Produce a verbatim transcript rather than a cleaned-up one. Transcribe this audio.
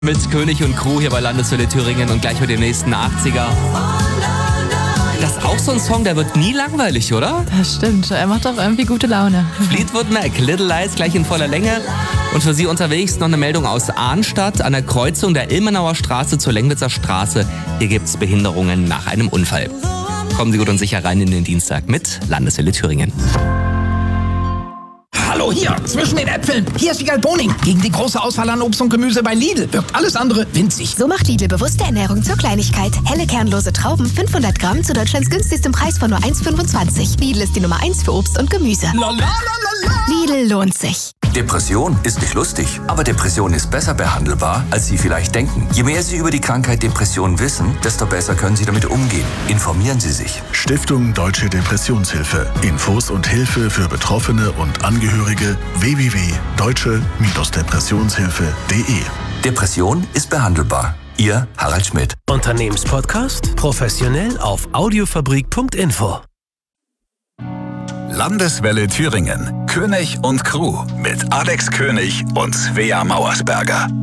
Mit König und Crew hier bei Landeswelle Thüringen und gleich mit dem nächsten achtziger. Das ist auch so ein Song, der wird nie langweilig, oder? Das stimmt, er macht auch irgendwie gute Laune. Fleetwood Mac, Little Lies, gleich in voller Länge. Und für Sie unterwegs noch eine Meldung aus Arnstadt an der Kreuzung der Ilmenauer Straße zur Lengnitzer Straße. Hier gibt's Behinderungen nach einem Unfall. Kommen Sie gut und sicher rein in den Dienstag mit Landeswelle Thüringen. Hallo hier, zwischen den Äpfeln. Hier ist die Galboning. Gegen die große Auswahl an Obst und Gemüse bei Lidl wirkt alles andere winzig. So macht Lidl bewusste Ernährung zur Kleinigkeit. Helle kernlose Trauben, fünfhundert Gramm zu Deutschlands günstigstem Preis von nur eins Komma fünfundzwanzig. Lidl ist die Nummer eins für Obst und Gemüse. La, la, la, la, la. Lidl lohnt sich. Depression ist nicht lustig, aber Depression ist besser behandelbar, als Sie vielleicht denken. Je mehr Sie über die Krankheit Depression wissen, desto besser können Sie damit umgehen. Informieren Sie sich. Stiftung Deutsche Depressionshilfe. Infos und Hilfe für Betroffene und Angehörige w w w punkt deutsche Depressionshilfe punkt de. Depression ist behandelbar. Ihr Harald Schmidt. Unternehmenspodcast professionell auf audiofabrik punkt info. Landeswelle Thüringen. König und Crew mit Alex König und Svea Mauersberger.